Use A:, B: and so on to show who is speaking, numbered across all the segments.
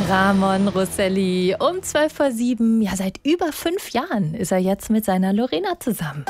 A: Ramon Rosselli um 6:12. Ja, seit über 5 Jahren ist er jetzt mit seiner Lorena zusammen.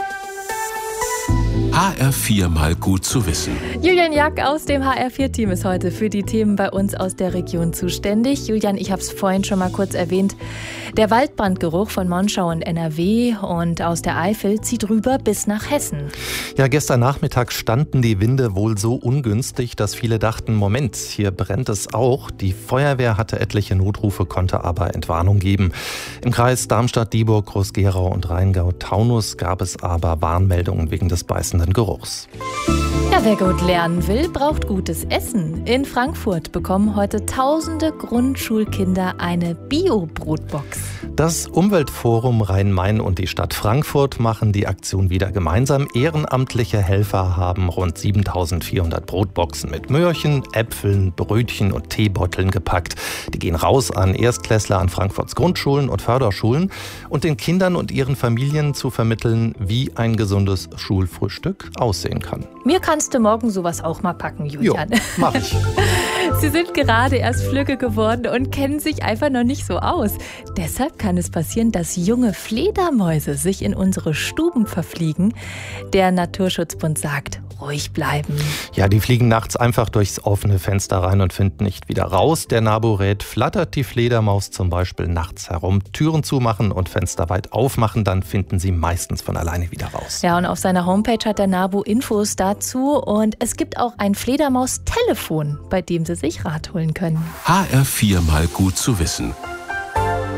B: HR4 mal gut zu wissen.
A: Julian Jack aus dem HR4-Team ist heute für die Themen bei uns aus der Region zuständig. Julian, ich habe es vorhin schon mal kurz erwähnt. Der Waldbrandgeruch von Monschau und NRW und aus der Eifel zieht rüber bis nach Hessen.
C: Ja, gestern Nachmittag standen die Winde wohl so ungünstig, dass viele dachten, Moment, hier brennt es auch. Die Feuerwehr hatte etliche Notrufe, konnte aber Entwarnung geben. Im Kreis Darmstadt-Dieburg, Groß-Gerau und Rheingau-Taunus gab es aber Warnmeldungen wegen des beißenden Geruchs.
A: Ja, wer gut lernen will, braucht gutes Essen. In Frankfurt bekommen heute tausende Grundschulkinder eine Bio-Brotbox.
C: Das Umweltforum Rhein-Main und die Stadt Frankfurt machen die Aktion wieder gemeinsam. Ehrenamtliche Helfer haben rund 7.400 Brotboxen mit Möhrchen, Äpfeln, Brötchen und Teebotteln gepackt. Die gehen raus an Erstklässler an Frankfurts Grundschulen und Förderschulen und den Kindern und ihren Familien zu vermitteln, wie ein gesundes Schulfrühstück aussehen kann.
A: Mir kannst du morgen sowas auch mal packen, Julian.
C: Jo, mach ich.
A: Sie sind gerade erst Flügge geworden und kennen sich einfach noch nicht so aus. Deshalb kann es passieren, dass junge Fledermäuse sich in unsere Stuben verfliegen. Der Naturschutzbund sagt, ruhig bleiben.
C: Ja, die fliegen nachts einfach durchs offene Fenster rein und finden nicht wieder raus. Der NABU rät, flattert die Fledermaus zum Beispiel nachts herum, Türen zumachen und Fenster weit aufmachen, dann finden sie meistens von alleine wieder raus.
A: Ja, und auf seiner Homepage hat der NABU Infos dazu und es gibt auch ein Fledermaus-Telefon, bei dem Sie sich Rat holen können.
B: HR4 mal gut zu wissen.